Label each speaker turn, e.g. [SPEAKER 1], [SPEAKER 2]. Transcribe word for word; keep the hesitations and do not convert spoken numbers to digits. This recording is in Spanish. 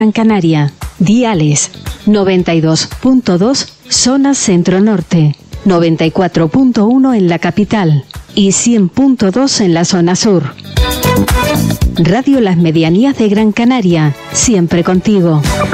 [SPEAKER 1] Gran Canaria. Diales noventa y dos punto dos zona centro-norte, noventa y cuatro punto uno en la capital y cien punto dos en la zona sur. Radio Las Medianías de Gran Canaria, siempre contigo.